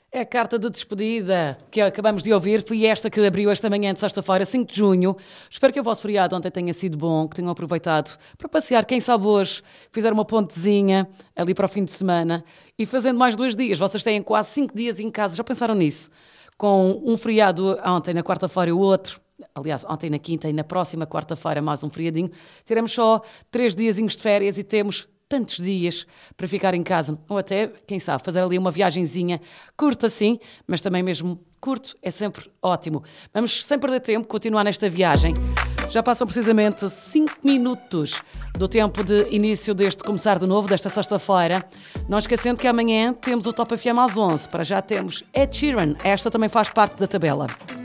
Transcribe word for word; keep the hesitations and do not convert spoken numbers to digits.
É a carta de despedida que acabamos de ouvir, foi esta que abriu esta manhã de sexta-feira, cinco de junho. Espero que o vosso feriado ontem tenha sido bom, que tenham aproveitado para passear, quem sabe hoje, fizer uma pontezinha ali para o fim de semana e fazendo mais dois dias. Vocês têm quase cinco dias em casa, já pensaram nisso? Com um feriado ontem na quarta-feira e o outro, aliás, ontem na quinta e na próxima quarta-feira mais um feriadinho, teremos só três diazinhos de férias e temos tantos dias para ficar em casa, ou até, quem sabe, fazer ali uma viagenzinha curta sim, mas também mesmo curto é sempre ótimo. Vamos, sem perder tempo, continuar nesta viagem. Já passam precisamente cinco minutos do tempo de início deste Começar de Novo, desta sexta-feira. Não esquecendo que amanhã temos o Top F M às onze. Para já temos Ed Sheeran, esta também faz parte da tabela.